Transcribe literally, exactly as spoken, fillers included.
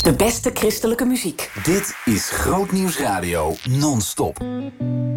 De beste christelijke muziek. Dit is Grootnieuws Radio non-stop.